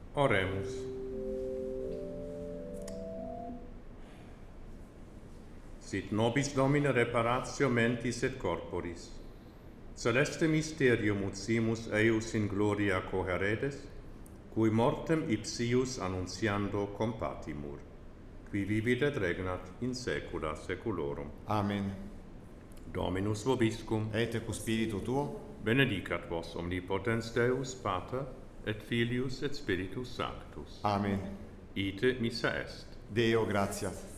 Oremus. Sit nobis Domine reparatio mentis et corporis. Celeste mysterium utsimus eius in gloria coheredes, cui mortem ipsius annunciando compatimur, qui vivit et regnat in saecula saeculorum. Amen. Dominus vobiscum, Et cu spiritu tuo, benedicat vos omnipotens Deus, Pater, et Filius et Spiritus Sanctus. Amen. Ite missa est. Deo gratia.